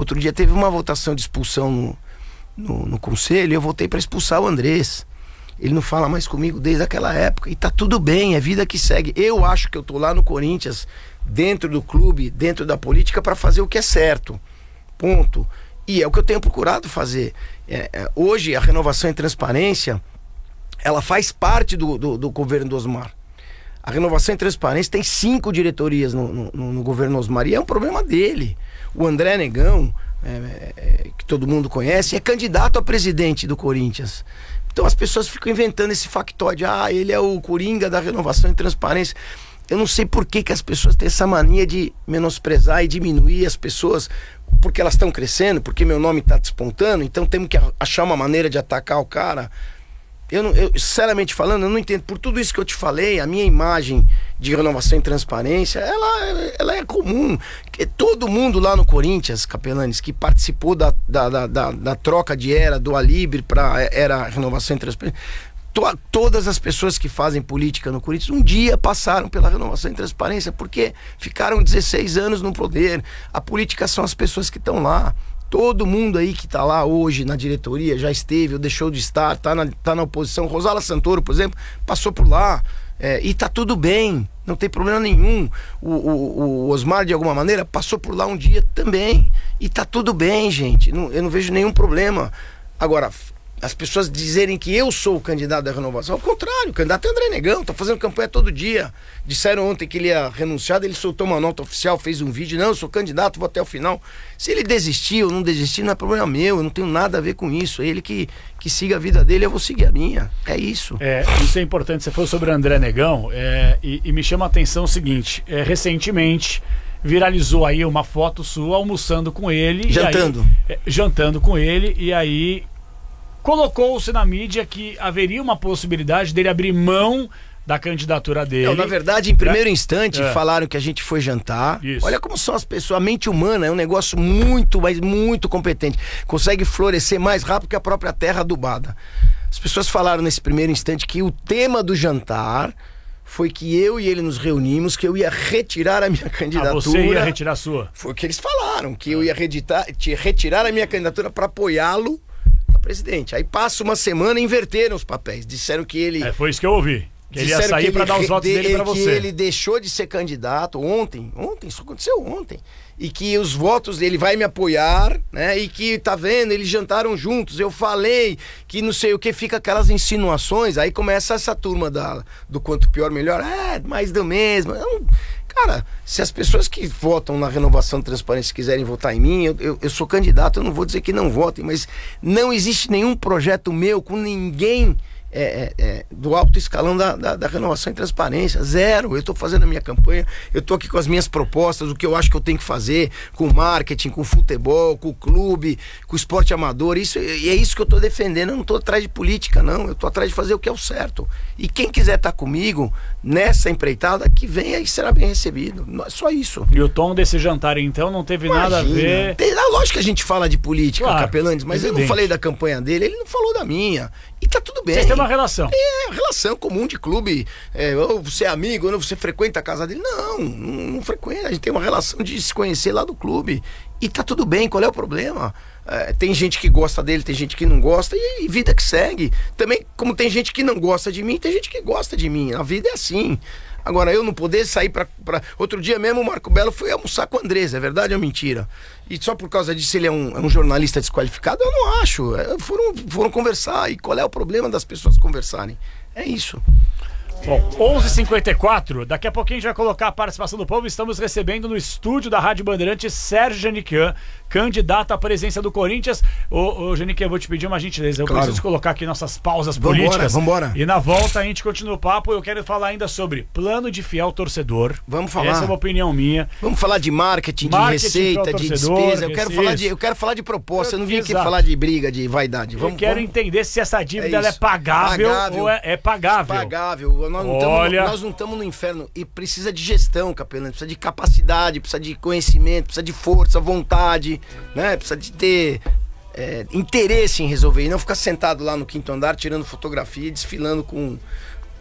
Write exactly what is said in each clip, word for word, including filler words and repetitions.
Outro dia teve uma votação de expulsão no, no, no conselho e eu votei para expulsar o Andrés. Ele não fala mais comigo desde aquela época. E tá tudo bem, é vida que segue. Eu acho que eu tô lá no Corinthians, dentro do clube, dentro da política, para fazer o que é certo. Ponto. E é o que eu tenho procurado fazer. É, é, hoje, a renovação e transparência, ela faz parte do, do, do governo do Osmar. A renovação e transparência tem cinco diretorias no, no, no governo Osmar. E é um problema dele. O André Negão, é, é, que todo mundo conhece, é candidato a presidente do Corinthians. Então as pessoas ficam inventando esse factóide. Ah, ele é o coringa da renovação e transparência. Eu não sei por que, que as pessoas têm essa mania de menosprezar e diminuir as pessoas porque elas estão crescendo, porque meu nome está despontando, então temos que achar uma maneira de atacar o cara. Eu, não, eu, sinceramente falando, eu não entendo. Por tudo isso que eu te falei, a minha imagem de renovação e transparência, ela, ela é comum. Todo mundo lá no Corinthians, Capelanes, que participou da, da, da, da, da troca de era do Alibre para era renovação e transparência, to, todas as pessoas que fazem política no Corinthians um dia passaram pela renovação e transparência, porque ficaram dezesseis anos no poder. A política são as pessoas que estão lá. Todo mundo aí que tá lá hoje na diretoria já esteve ou deixou de estar, tá na, tá na oposição. Rosala Santoro, por exemplo, passou por lá. É, e tá tudo bem, não tem problema nenhum. O, o, o Osmar, de alguma maneira, passou por lá um dia também. E tá tudo bem, gente. Não, eu não vejo nenhum problema. Agora, as pessoas dizerem que eu sou o candidato da renovação, ao contrário, o candidato é André Negão, tá fazendo campanha todo dia. Disseram ontem que ele ia renunciar, ele soltou uma nota oficial, fez um vídeo, não, eu sou candidato, vou até o final. Se ele desistir ou não desistir, não é problema meu, eu não tenho nada a ver com isso. É ele que, que siga a vida dele, eu vou seguir a minha. É isso. É, isso é importante, você falou sobre o André Negão, é, e, e me chama a atenção o seguinte, é, recentemente viralizou aí uma foto sua almoçando com ele. Jantando. E aí, é, jantando com ele, e aí colocou-se na mídia que haveria uma possibilidade dele abrir mão da candidatura dele. Não, na verdade, em primeiro é. instante, é. falaram que a gente foi jantar. Isso. Olha como são as pessoas. A mente humana é um negócio muito, mas muito competente. Consegue florescer mais rápido que a própria terra adubada. As pessoas falaram nesse primeiro instante que o tema do jantar foi que eu e ele nos reunimos, que eu ia retirar a minha candidatura. Ah, você ia retirar a sua? Foi o que eles falaram, que eu ia retirar, retirar a minha candidatura para apoiá-lo presidente. Aí passa uma semana e inverteram os papéis. Disseram que ele... É, foi isso que eu ouvi. Que ele ia sair para dar os votos de, dele para você. Que ele deixou de ser candidato ontem. Ontem, isso aconteceu ontem. E que os votos dele vai me apoiar, né? E que, tá vendo, eles jantaram juntos. Eu falei que não sei o que, fica aquelas insinuações. Aí começa essa turma da, do quanto pior, melhor. É, mais do mesmo. Eu, cara, se as pessoas que votam na renovação de transparência quiserem votar em mim, eu, eu, eu sou candidato, eu não vou dizer que não votem, mas não existe nenhum projeto meu com ninguém é, é, é, do alto escalão da, da, da renovação e transparência. Zero. Eu estou fazendo a minha campanha, eu estou aqui com as minhas propostas, o que eu acho que eu tenho que fazer com o marketing, com o futebol, com o clube, com o esporte amador. Isso, e é isso que eu estou defendendo. Eu não estou atrás de política, não. Eu estou atrás de fazer o que é o certo. E quem quiser estar comigo nessa empreitada, que venha e será bem recebido. Só isso. E o tom desse jantar, então, não teve Imagina. nada a ver... Tem, lógico que a gente fala de política, claro, Capelanes, mas evidente. Eu não falei da campanha dele, ele não falou da minha. E tá tudo bem. Vocês têm uma relação. É, relação comum de clube. É, ou você é amigo, ou você frequenta a casa dele. Não, não, não frequenta. A gente tem uma relação de se conhecer lá do clube. E tá tudo bem, qual é o problema? É, tem gente que gosta dele, tem gente que não gosta, e, e vida que segue. Também, como tem gente que não gosta de mim, tem gente que gosta de mim. A vida é assim. Agora, eu não poder sair pra, pra... Outro dia mesmo o Marco Belo foi almoçar com o Andrés, é verdade ou mentira? E só por causa disso ele é um, é um jornalista desqualificado? Eu não acho. É, foram, foram conversar. E qual é o problema das pessoas conversarem? É isso. Bom, onze e cinquenta e quatro, daqui a pouquinho a gente vai colocar a participação do povo. Estamos recebendo no estúdio da Rádio Bandeirantes Sérgio Janiquan, candidato à presidência do Corinthians. Ô, ô Janiquan, eu vou te pedir uma gentileza. Eu claro. preciso colocar aqui nossas pausas vambora, políticas. Vambora. E na volta a gente continua o papo. Eu quero falar ainda sobre plano de fiel torcedor. Vamos falar. Essa é uma opinião minha. Vamos falar de marketing, de marketing, receita, de despesa. Eu quero, falar de, eu quero falar de proposta. Eu não vim aqui falar de briga, de vaidade. Vamos, eu quero vamos... entender se essa dívida é, ela é pagável, pagável ou é, é pagável. Pagável. Nós não Olha... tamo, nós não estamos no inferno. E precisa de gestão, Capelano. Precisa de capacidade, precisa de conhecimento, precisa de força, vontade, né? Precisa de ter é, interesse em resolver. E não ficar sentado lá no quinto andar, tirando fotografia e desfilando com,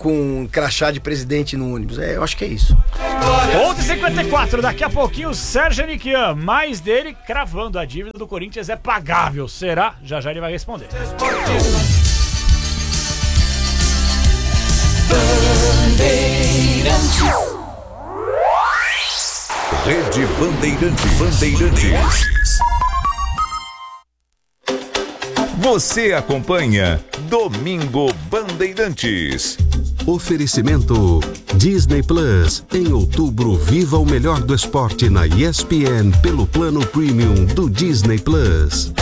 com crachá de presidente no ônibus. É, eu acho que é isso. onze e cinquenta e quatro, daqui a pouquinho o Sérgio Aniquian, mais dele cravando a dívida do Corinthians é pagável. Será? Já já ele vai responder. Rede Bandeirantes. Bandeirantes. Você acompanha Domingo Bandeirantes. Oferecimento Disney Plus. Em outubro, viva o melhor do esporte na E S P N pelo plano premium do Disney Plus.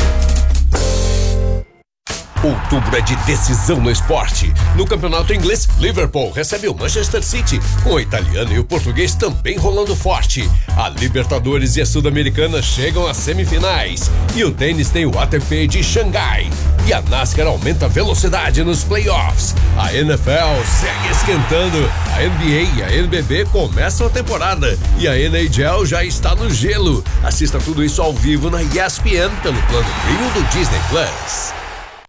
Outubro é de decisão no esporte. No campeonato inglês, Liverpool recebe o Manchester City, com o italiano e o português também rolando forte. A Libertadores e a Sul-Americana chegam às semifinais. E o tênis tem o A T P de Xangai. E a NASCAR aumenta a velocidade nos playoffs. A N F L segue esquentando. A N B A e a N B B começam a temporada. E a N H L já está no gelo. Assista tudo isso ao vivo na E S P N pelo plano premium do Disney Plus.